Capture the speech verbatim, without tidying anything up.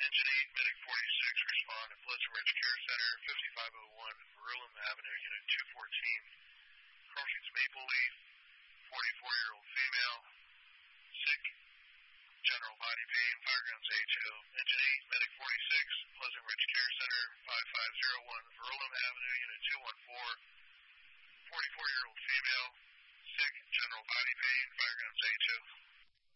Engine eight, Medic forty-six, respond to Pleasant Ridge Care Center, fifty-five oh one, Verulem Avenue, Unit two fourteen. Crossings Maple Leaf, forty-four-year-old female, sick, general body pain, firegrounds H O. Engine eight, Medic forty-six, Pleasant Ridge Care Center, fifty-five oh one, Verulem Avenue, Unit two fourteen. forty-four-year-old female, sick, general body pain, firegrounds H O.